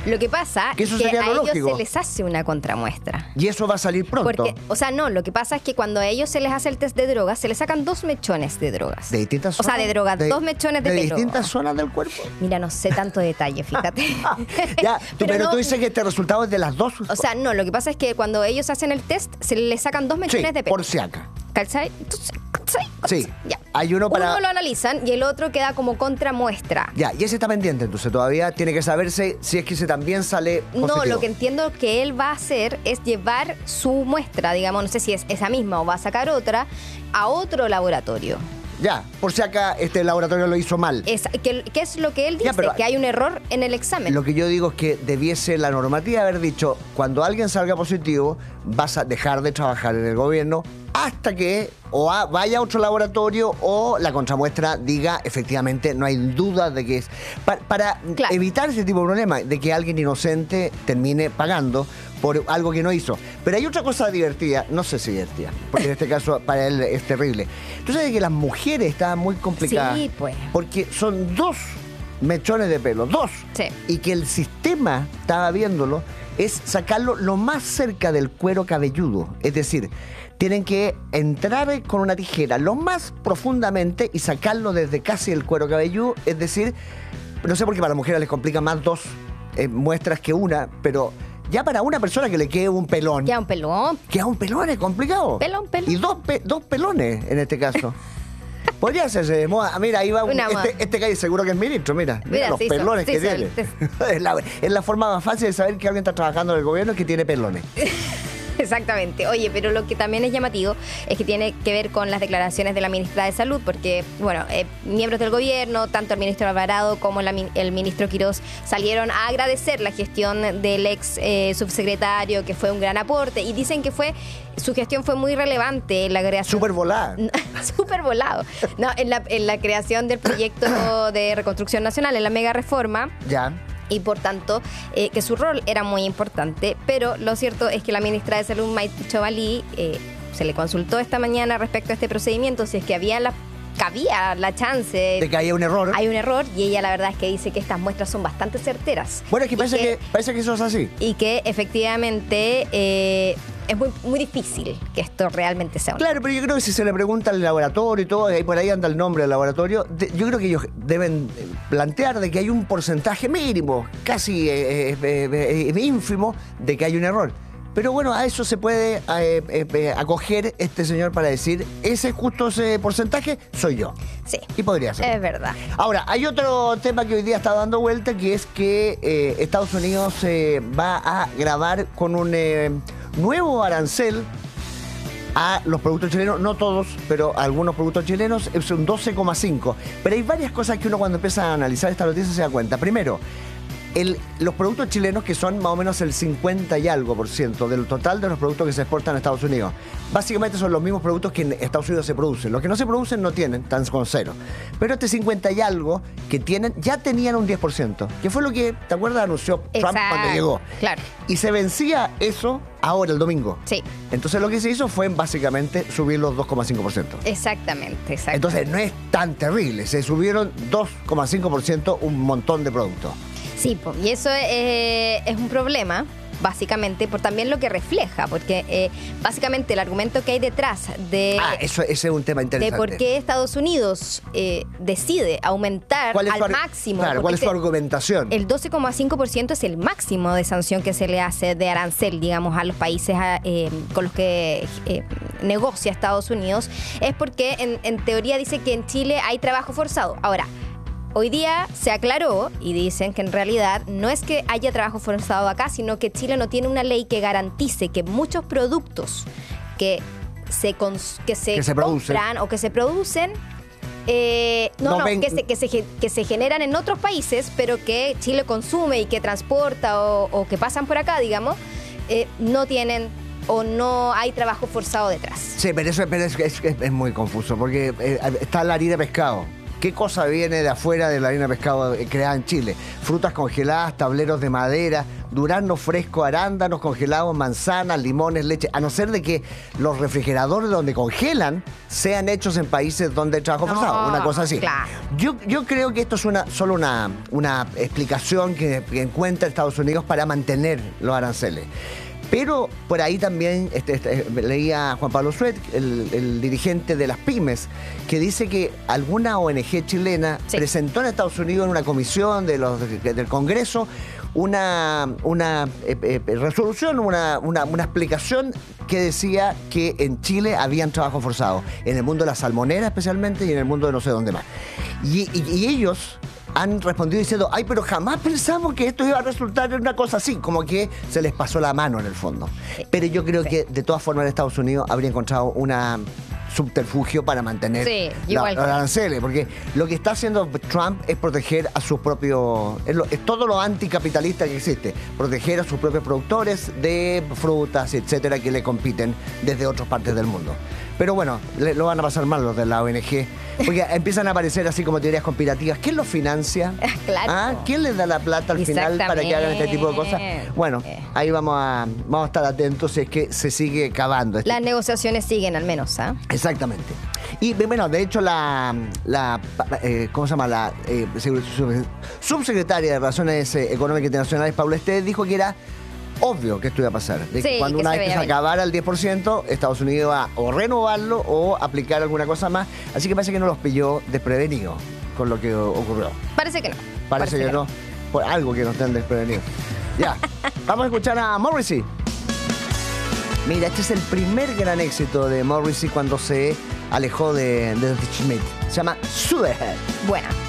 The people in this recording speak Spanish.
Lo que pasa Que es eso que sería a lo ellos lógico. se les hace una contramuestra. Y eso va a salir pronto. Porque, o sea, no, lo que pasa es que cuando a ellos se les hace el test de drogas, se les sacan 2 mechones de drogas. ¿De distintas O zonas? sea, de drogas, 2 mechones de ¿De pelo. distintas zonas del cuerpo? Mira, no sé tanto detalle, fíjate. Ya, pero no- tú dices que este resultado es de las dos. O sea, no, lo que pasa es que cuando ellos hacen el test, se les sacan 2 mechones sí, de pelo. por si acá. ¿Calzai? Entonces, Sí, ya. hay uno para... Uno lo analizan y el otro queda como contramuestra. Ya, y ese está pendiente, entonces todavía tiene que saberse si es que ese también sale positivo. No, lo que entiendo que él va a hacer es llevar su muestra, digamos, no sé si es esa misma o va a sacar otra, a otro laboratorio. Ya, por si acá este laboratorio lo hizo mal. ¿Qué es lo que él dice? Ya, pero- que hay un error en el examen. Lo que yo digo es que debiese la normativa haber dicho, cuando alguien salga positivo, vas a dejar de trabajar en el gobierno hasta que vaya a otro laboratorio o la contramuestra diga, efectivamente, no hay duda de que es... Para Claro. evitar ese tipo de problema, de que alguien inocente termine pagando por algo que no hizo. Pero hay otra cosa divertida, no sé si divertida, porque en este caso para él es terrible. Tú sabes que las mujeres estaban muy complicadas. Sí, pues. Porque son 2 mechones de pelo, 2. Sí. Y que el sistema, estaba viéndolo, es sacarlo lo más cerca del cuero cabelludo. Es decir, tienen que entrar con una tijera lo más profundamente y sacarlo desde casi el cuero cabelludo. Es decir, no sé por qué para las mujeres les complica más 2 muestras que una, pero ya para una persona que le quede un pelón. Ya un pelón. Queda un pelón, es complicado. Pelón. Y dos pelones en este caso. Podría hacerse de moda. Mira, ahí va Una moda. este calle seguro que es ministro, mira Mira, los sí, pelones sí, que sí, tiene. sí. Es la forma más fácil de saber que alguien está trabajando en el gobierno, es que tiene pelones. Exactamente. Oye, pero lo que también es llamativo es que tiene que ver con las declaraciones de la ministra de Salud, porque, bueno, miembros del gobierno, tanto el ministro Alvarado como el ministro Quirós, salieron a agradecer la gestión del ex subsecretario, que fue un gran aporte, y dicen que su gestión fue muy relevante en la creación... Súper volada. Súper volado. No, en la creación del proyecto de reconstrucción nacional, en la mega reforma. Ya. Y por tanto, que su rol era muy importante, pero lo cierto es que la ministra de Salud, Maite Chovalí, se le consultó esta mañana respecto a este procedimiento, si es que cabía la chance De que haya un error. Hay un error, y ella la verdad es que dice que estas muestras son bastante certeras. Bueno, es que Y parece que eso es así. Y que efectivamente es muy, muy difícil que esto realmente sea un Claro, pero yo creo que si se le pregunta al laboratorio y todo, y por ahí anda el nombre del laboratorio, yo creo que ellos deben plantear de que hay un porcentaje mínimo, casi ínfimo, de que hay un error. Pero bueno, a eso se puede acoger este señor para decir, justo ese porcentaje soy yo. Sí. Y podría ser. Es verdad. Ahora, hay otro tema que hoy día está dando vuelta, que es que Estados Unidos va a grabar con un nuevo arancel a los productos chilenos, no todos, pero algunos productos chilenos, es un 12,5. Pero hay varias cosas que uno cuando empieza a analizar esta noticia se da cuenta. Primero, los productos chilenos, que son más o menos el 50 y algo % del total de los productos que se exportan a Estados Unidos. Básicamente son los mismos productos que en Estados Unidos se producen. Los que no se producen no tienen, están con 0. Pero este 50 y algo que tienen, ya tenían un 10%, que fue lo que, ¿te acuerdas? Anunció Trump cuando llegó. Claro. Y se vencía eso ahora, el domingo. Sí. Entonces lo que se hizo fue básicamente subir los 2,5%. Exactamente. Entonces no es tan terrible, se subieron 2,5% un montón de productos. Sí, y eso es un problema, básicamente, por también lo que refleja, porque básicamente el argumento que hay detrás de... Ese es un tema interesante. De por qué Estados Unidos decide aumentar al máximo. Claro, ¿cuál es su argumentación? El 12,5% es el máximo de sanción que se le hace de arancel, digamos, a los países con los que negocia Estados Unidos. Es porque en teoría dice que en Chile hay trabajo forzado. Ahora, hoy día se aclaró y dicen que en realidad no es que haya trabajo forzado acá, sino que Chile no tiene una ley que garantice que muchos productos que se compran o que se producen, que se generan en otros países, pero que Chile consume y que transporta o que pasan por acá, digamos, no tienen o no hay trabajo forzado detrás. Sí, pero eso es muy confuso, porque está la harina de pescado, ¿Qué cosa viene de afuera de la harina de pescado creada en Chile? Frutas congeladas, tableros de madera, durazno fresco, arándanos congelados, manzanas, limones, leche. A no ser de que los refrigeradores donde congelan sean hechos en países donde hay trabajo forzado. Una cosa así. Claro. Yo creo que esto es solo una explicación que encuentra Estados Unidos para mantener los aranceles. Pero por ahí también leía a Juan Pablo Suet, el dirigente de las pymes, que dice que alguna ONG chilena presentó en Estados Unidos en una comisión del Congreso una resolución, una explicación que decía que en Chile habían trabajo forzado, en el mundo de la salmonera especialmente y en el mundo de no sé dónde más. Y ellos han respondido diciendo, ay, pero jamás pensamos que esto iba a resultar en una cosa así, como que se les pasó la mano en el fondo. Pero yo creo que de todas formas en Estados Unidos habría encontrado una subterfugio para mantener los aranceles, porque lo que está haciendo Trump es proteger a sus propios, es todo lo anticapitalista que existe, proteger a sus propios productores de frutas, etcétera, que le compiten desde otras partes del mundo. Pero bueno, lo van a pasar mal los de la ONG, porque empiezan a aparecer así como teorías conspirativas. ¿Quién los financia? Claro. ¿Quién les da la plata al final para que hagan este tipo de cosas? Bueno, ahí vamos a estar atentos si es que se sigue cavando. Las negociaciones siguen al menos, ¿ah? Exactamente. Y bueno, de hecho ¿cómo se llama? La subsecretaria de Relaciones Económicas Internacionales, Paula Estés, dijo que era obvio que esto iba a pasar. De que cuando una vez que se acabara el 10%, Estados Unidos va o renovarlo o aplicar alguna cosa más. Así que parece que no los pilló desprevenidos con lo que ocurrió. Parece que no. Parece que no. Por algo que no estén desprevenidos. Ya. Vamos a escuchar a Morrissey. Mira, este es el primer gran éxito de Morrissey cuando se alejó de The Schmidt. Se llama Sudhead. Buena.